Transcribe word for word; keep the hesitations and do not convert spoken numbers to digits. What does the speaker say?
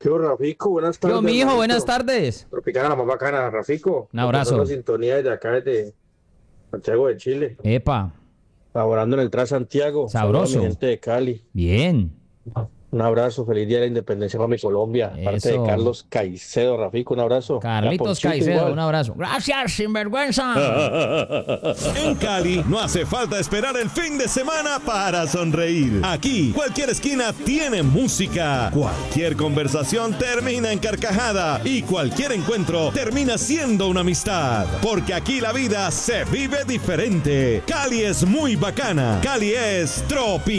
Yo, Rafico, buenas tardes. Yo, mi hijo, hermanito. buenas tardes. Tropicana, la más bacana, Rafico. Un abrazo. La sintonía desde acá, desde Santiago de Chile. Epa, Laborando en el Transantiago. Sabroso. Saludos a mi gente de Cali. bien. Un abrazo, feliz día de la independencia para mi Colombia. Parte Eso. de Carlos Caicedo, Rafico, un abrazo. Carlitos Ponchito Caicedo, igual. un abrazo. Gracias, sinvergüenza. En Cali no hace falta esperar el fin de semana para sonreír. Aquí, cualquier esquina tiene música. Cualquier conversación termina en carcajada. Y cualquier encuentro termina siendo una amistad. Porque aquí la vida se vive diferente. Cali es muy bacana. Cali es tropical.